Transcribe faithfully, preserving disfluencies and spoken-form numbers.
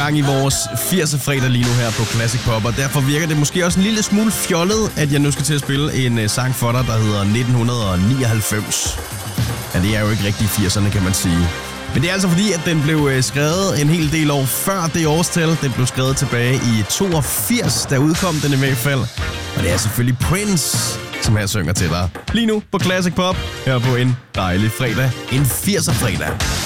gang i vores firserne-fredag lige nu her på Classic Pop, og derfor virker det måske også en lille smule fjollet, at jeg nu skal til at spille en uh, sang for dig, der hedder nitten nioghalvfems. Ja, det er jo ikke rigtig firserne, kan man sige. Men det er altså fordi, at den blev uh, skrevet en hel del år før det årstal. Den blev skrevet tilbage i toogfirs, der udkom den i hvert fald. Og det er selvfølgelig Prince, som her synger til dig. Lige nu på Classic Pop, her på en dejlig fredag. En firser-fredag.